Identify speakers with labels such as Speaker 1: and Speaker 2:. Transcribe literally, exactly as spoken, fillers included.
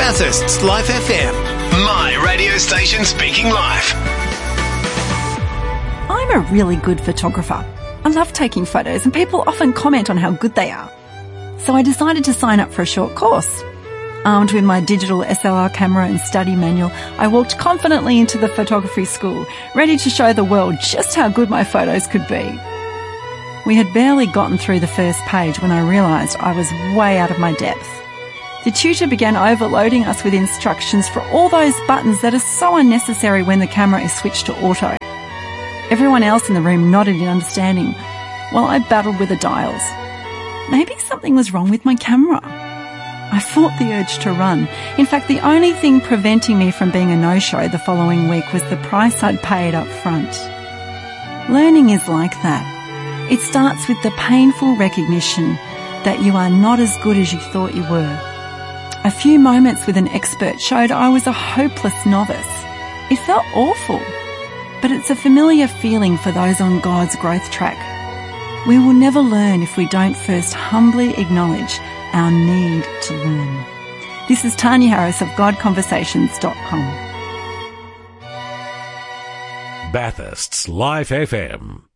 Speaker 1: Bathurst's Life F M. My radio station speaking live.
Speaker 2: I'm a really good photographer. I love taking photos and people often comment on how good they are. So I decided to sign up for a short course. Armed with my digital S L R camera and study manual, I walked confidently into the photography school, ready to show the world just how good my photos could be. We had barely gotten through the first page when I realised I was way out of my depth. The tutor began overloading us with instructions for all those buttons that are so unnecessary when the camera is switched to auto. Everyone else in the room nodded in understanding, while I battled with the dials. Maybe something was wrong with my camera. I fought the urge to run. In fact, the only thing preventing me from being a no-show the following week was the price I'd paid up front. Learning is like that. It starts with the painful recognition that you are not as good as you thought you were. A few moments with an expert showed I was a hopeless novice. It felt awful, but it's a familiar feeling for those on God's growth track. We will never learn if we don't first humbly acknowledge our need to learn. This is Tanya Harris of God Conversations dot com.
Speaker 3: Bathurst's Life F M.